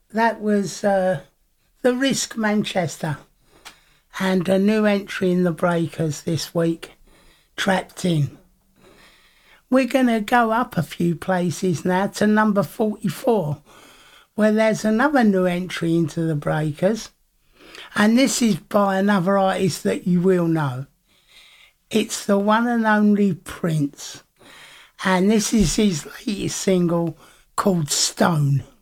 That was The Risk Manchester, and a new entry in the Breakers this week, Trapped In. We're going to go up a few places now to number 44, where there's another new entry into the Breakers, and this is by another artist that you will know. It's the one and only Prince, and this is his latest single called Stone.